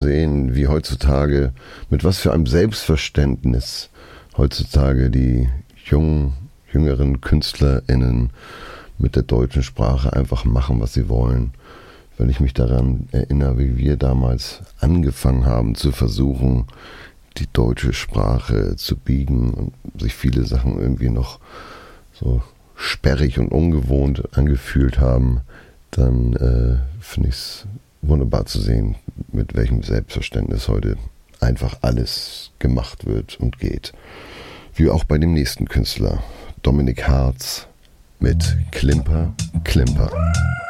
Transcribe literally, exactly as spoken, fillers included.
sehen, wie heutzutage, mit was für einem Selbstverständnis heutzutage die jungen, jüngeren KünstlerInnen mit der deutschen Sprache einfach machen, was sie wollen. Wenn ich mich daran erinnere, wie wir damals angefangen haben zu versuchen, die deutsche Sprache zu biegen und sich viele Sachen irgendwie noch so sperrig und ungewohnt angefühlt haben, dann äh, finde ich es wunderbar zu sehen, mit welchem Selbstverständnis heute einfach alles gemacht wird und geht. Wie auch bei dem nächsten Künstler, Dominik Hartz mit Klimper, Klimper.